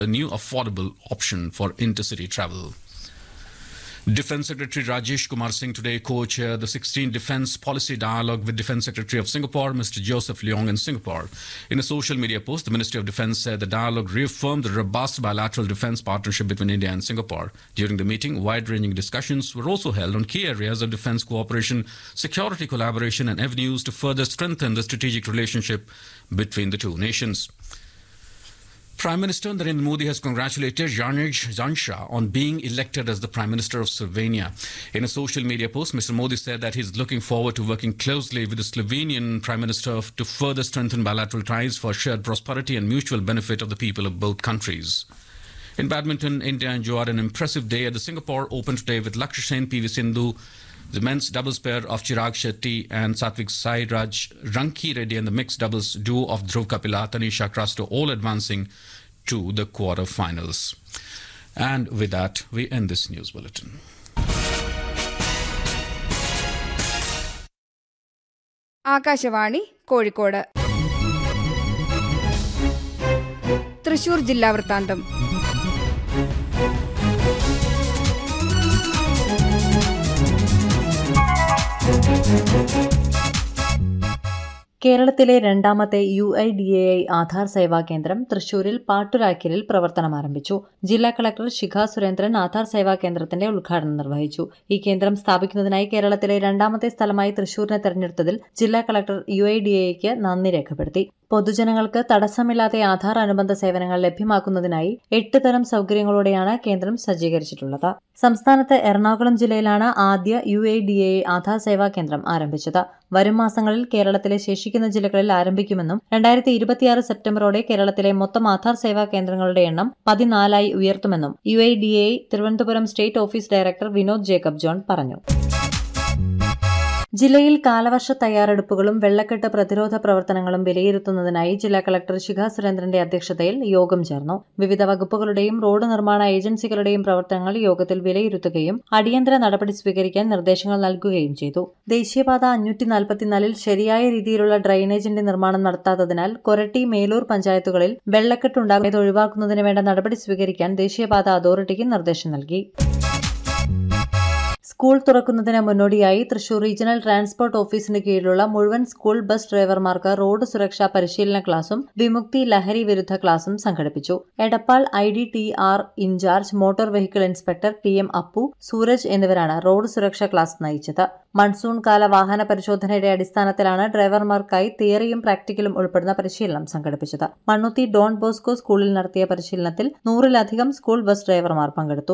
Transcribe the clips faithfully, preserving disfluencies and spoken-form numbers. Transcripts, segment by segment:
a new affordable option for intercity travel. Defence Secretary Rajesh Kumar Singh today co-chaired the sixteenth Defence Policy Dialogue with Defence Secretary of Singapore, Mister Joseph Leong in Singapore. In a social media post, the Ministry of Defence said the dialogue reaffirmed the robust bilateral defence partnership between India and Singapore. During the meeting, wide-ranging discussions were also held on key areas of defence cooperation, security collaboration and avenues to further strengthen the strategic relationship between the two nations. Prime Minister Narendra Modi has congratulated Janez Janša on being elected as the Prime Minister of Slovenia. In a social media post, Mister Modi said that he is looking forward to working closely with the Slovenian Prime Minister to further strengthen bilateral ties for shared prosperity and mutual benefit of the people of both countries. In badminton, India enjoyed an impressive day at the Singapore Open today with Lakshya Sen, P V Sindhu, the men's doubles pair of Chirag Shetty and Satvik Sairaj, Ranki Reddy and the mixed doubles duo of Dhruv Kapila, Tanisha Krasto all advancing to the quarter-finals. And with that, we end this news bulletin. Akashvani Kozhikode Thrissur ജില്ലാ വൃത്താന്തം. കേരളത്തിലെ രണ്ടാമത്തെ U I D A I Aadhaar സേവാ കേന്ദ്രം തൃശൂരിൽ പാട്ടുരായ്ക്കലിൽ പ്രവർത്തനം ആരംഭിച്ചു. ജില്ലാ collector Shikha Surendran Aadhaar സേവാ കേന്ദ്രത്തിന്റെ ഉദ്ഘാടനം നിർവഹിച്ചു. ഈ കേന്ദ്രം സ്ഥാപിക്കുന്നതിനായി കേരളത്തിലെ രണ്ടാമത്തെ സ്ഥലമായി തൃശൂരിനെ തെരഞ്ഞെടുത്തതിൽ ജില്ലാ collector U I D A ഐക്ക് നന്ദി രേഖപ്പെടുത്തി. പൊതുജനങ്ങൾക്ക് തടസ്സമില്ലാതെ ആധാർ അനുബന്ധ സേവനങ്ങൾ ലഭ്യമാക്കുന്നതിനായി എട്ട് തരം സൌകര്യങ്ങളോടെയാണ് കേന്ദ്രം സജ്ജീകരിച്ചിട്ടുള്ളത്. സംസ്ഥാനത്ത് എറണാകുളം ജില്ലയിലാണ് ആദ്യ U I D A I Aadhaar സേവാ കേന്ദ്രം ആരംഭിച്ചത്. വരും മാസങ്ങളിൽ കേരളത്തിലെ ശേഷിക്കുന്ന ജില്ലകളിൽ ആരംഭിക്കുമെന്നും രണ്ടായിരത്തി ഇരുപത്തിയാറ് സെപ്റ്റംബറോടെ കേരളത്തിലെ മൊത്തം ആധാർ സേവാ കേന്ദ്രങ്ങളുടെ എണ്ണം പതിനാലായി ഉയർത്തുമെന്നും U I D A I Thiruvananthapuram state office director Vinod Jacob John പറഞ്ഞു. ജില്ലയിൽ കാലവർഷ തയ്യാറെടുപ്പുകളും വെള്ളക്കെട്ട് പ്രതിരോധ പ്രവർത്തനങ്ങളും വിലയിരുത്തുന്നതിനായി ജില്ലാ കളക്ടർ ശിഖ സുരേന്ദ്രന്റെ അധ്യക്ഷതയിൽ യോഗം ചേർന്നു. വിവിധ വകുപ്പുകളുടെയും റോഡ് നിർമ്മാണ ഏജൻസികളുടെയും പ്രവർത്തനങ്ങൾ യോഗത്തിൽ വിലയിരുത്തുകയും അടിയന്തര നടപടി സ്വീകരിക്കാൻ നിർദ്ദേശങ്ങൾ നൽകുകയും ചെയ്തു. ദേശീയപാത അഞ്ഞൂറ്റി നാൽപ്പത്തിനാലിൽ ശരിയായ രീതിയിലുള്ള ഡ്രൈനേജിന്റെ നിർമ്മാണം നടത്താത്തതിനാൽ കൊരട്ടി, മേലൂർ പഞ്ചായത്തുകളിൽ വെള്ളക്കെട്ടുണ്ടാകുന്നത് ഒഴിവാക്കുന്നതിന് വേണ്ട നടപടി സ്വീകരിക്കാൻ ദേശീയപാത അതോറിറ്റിക്ക് നിർദ്ദേശം നൽകി. സ്കൂൾ തുറക്കുന്നതിന് മുന്നോടിയായി തൃശൂർ റീജിയണൽ ട്രാൻസ്പോർട്ട് ഓഫീസിന് കീഴിലുള്ള മുഴുവൻ സ്കൂൾ ബസ് ഡ്രൈവർമാർക്ക് റോഡ് സുരക്ഷാ പരിശീലന ക്ലാസും വിമുക്തി ലഹരി വിരുദ്ധ ക്ലാസും സംഘടിപ്പിച്ചു. Edappal I D T R in charge motor vehicle inspector P M Appu, Sooraj എന്നിവരാണ് റോഡ് സുരക്ഷാ ക്ലാസ് നയിച്ചത്. മൺസൂൺ കാല വാഹന പരിശോധനയുടെ അടിസ്ഥാനത്തിലാണ് ഡ്രൈവർമാർക്കായി തിയറിയും പ്രാക്ടിക്കലും ഉൾപ്പെടുന്ന പരിശീലനം സംഘടിപ്പിച്ചത്. മണ്ണുത്തി ഡോൺ ബോസ്കോ സ്കൂളിൽ നടത്തിയ പരിശീലനത്തിൽ നൂറിലധികം സ്കൂൾ ബസ് ഡ്രൈവർമാർ പങ്കെടുത്തു.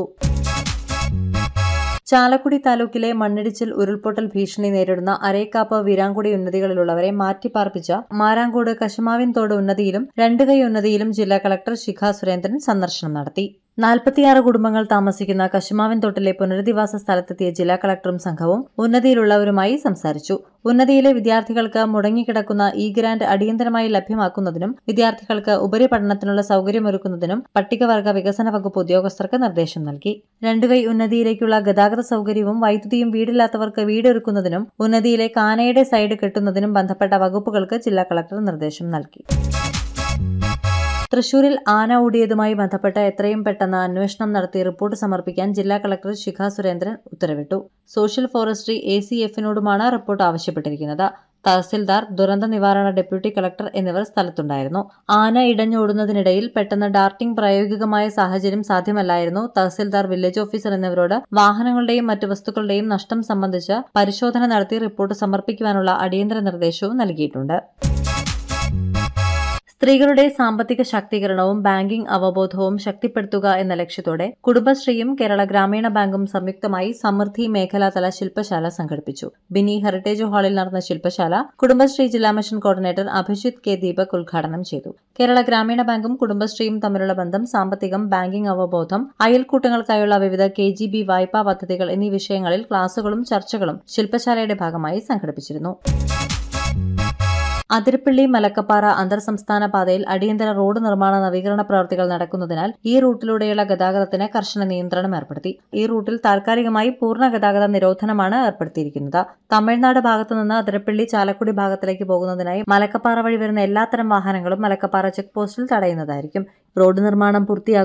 ചാലക്കുടി താലൂക്കിലെ മണ്ണിടിച്ചിൽ ഉരുൾപൊട്ടൽ ഭീഷണി നേരിടുന്ന അരേക്കാപ്പ്, വീരാങ്കുടി ഉന്നതികളിലുള്ളവരെ മാറ്റിപ്പാർപ്പിച്ച മാരാങ്കോട് കശുമാവിൻതോട് ഉന്നതിയിലും രണ്ടുകൈ ഉന്നതിയിലും ജില്ലാ കളക്ടർ ശിഖ സുരേന്ദ്രൻ സന്ദർശനം നടത്തി. നാൽപ്പത്തിയാറ് കുടുംബങ്ങൾ താമസിക്കുന്ന കശുമാവിൻതോട്ടിലെ പുനരധിവാസ സ്ഥലത്തെത്തിയ ജില്ലാ കളക്ടറും സംഘവും ഉന്നതിയിലുള്ളവരുമായി സംസാരിച്ചു. ഉന്നതിയിലെ വിദ്യാർത്ഥികൾക്ക് മുടങ്ങിക്കിടക്കുന്ന ഇ ഗ്രാന്റ് അടിയന്തരമായി ലഭ്യമാക്കുന്നതിനും വിദ്യാർത്ഥികൾക്ക് ഉപരിപഠനത്തിനുള്ള സൌകര്യമൊരുക്കുന്നതിനും പട്ടികവർഗ വികസന വകുപ്പ് ഉദ്യോഗസ്ഥർക്ക് നിർദ്ദേശം നൽകി. രണ്ടുകൈ ഉന്നതിയിലേക്കുള്ള ഗതാഗത സൌകര്യവും വൈദ്യുതിയും വീടില്ലാത്തവർക്ക് വീടൊരുക്കുന്നതിനും ഉന്നതിയിലെ കാനയുടെ സൈഡ് കെട്ടുന്നതിനും ബന്ധപ്പെട്ട വകുപ്പുകൾക്ക് ജില്ലാ കളക്ടർ നിർദ്ദേശം നൽകി. തൃശൂരിൽ ആന ഓടിയതുമായി ബന്ധപ്പെട്ട് എത്രയും പെട്ടെന്ന് അന്വേഷണം നടത്തി റിപ്പോർട്ട് സമർപ്പിക്കാൻ ജില്ലാ കളക്ടർ ശിഖ സുരേന്ദ്രൻ ഉത്തരവിട്ടു. Social forestry A C എഫിനോടുമാണ് report ആവശ്യപ്പെട്ടിരിക്കുന്നത്. തഹസിൽദാർ, ദുരന്ത നിവാരണ ഡെപ്യൂട്ടി കളക്ടർ എന്നിവർ സ്ഥലത്തുണ്ടായിരുന്നു. ആന ഇടഞ്ഞോടുന്നതിനിടയിൽ പെട്ടെന്ന് ഡാർട്ടിംഗ് പ്രായോഗികമായ സാഹചര്യം സാധ്യമല്ലായിരുന്നു. തഹസിൽദാർ, വില്ലേജ് ഓഫീസർ എന്നിവരോട് വാഹനങ്ങളുടെയും മറ്റു വസ്തുക്കളുടെയും നഷ്ടം സംബന്ധിച്ച് പരിശോധന നടത്തി റിപ്പോർട്ട് സമർപ്പിക്കുവാനുള്ള അടിയന്തര നിർദ്ദേശവും നൽകിയിട്ടുണ്ട്. സ്ത്രീകളുടെ സാമ്പത്തിക ശാക്തീകരണവും ബാങ്കിംഗ് അവബോധവും ശക്തിപ്പെടുത്തുക എന്ന ലക്ഷ്യത്തോടെ കുടുംബശ്രീയും കേരള ഗ്രാമീണ ബാങ്കും സംയുക്തമായി സമൃദ്ധി മേഖലാതല ശില്പശാല സംഘടിപ്പിച്ചു. ബിനി ഹെറിറ്റേജ് ഹാളിൽ നടന്ന ശില്പശാല കുടുംബശ്രീ ജില്ലാ mission coordinator Abhijith K Deepak ഉദ്ഘാടനം ചെയ്തു. കേരള ഗ്രാമീണ ബാങ്കും കുടുംബശ്രീയും തമ്മിലുള്ള ബന്ധം, സാമ്പത്തികം, ബാങ്കിംഗ് അവബോധം, അയൽക്കൂട്ടങ്ങൾക്കായുള്ള വിവിധ കെ ജി ബി വായ്പാ പദ്ധതികൾ എന്നീ വിഷയങ്ങളിൽ ക്ലാസുകളും ചർച്ചകളും ശില്പശാലയുടെ ഭാഗമായി സംഘടിപ്പിച്ചിരുന്നു. അതിരപ്പള്ളി മലക്കപ്പാറ അന്തർ സംസ്ഥാന പാതയിൽ അടിയന്തര റോഡ് നിർമ്മാണ നവീകരണ പ്രവൃത്തികൾ നടക്കുന്നതിനാൽ ഈ റൂട്ടിലൂടെയുള്ള ഗതാഗതത്തിന് കർശന നിയന്ത്രണം ഏർപ്പെടുത്തി. ഈ റൂട്ടിൽ താൽക്കാലികമായി പൂർണ്ണ ഗതാഗത നിരോധനമാണ് ഏർപ്പെടുത്തിയിരിക്കുന്നത്. തമിഴ്നാട് ഭാഗത്തുനിന്ന് അതിരപ്പള്ളി ചാലക്കുടി ഭാഗത്തിലേക്ക് പോകുന്നതിനായി മലക്കപ്പാറ വഴി വരുന്ന എല്ലാത്തരം വാഹനങ്ങളും മലക്കപ്പാറ ചെക്ക് പോസ്റ്റിൽ തടയുന്നതായിരിക്കും. റോഡ് നിർമ്മാണം പൂർത്തിയാകും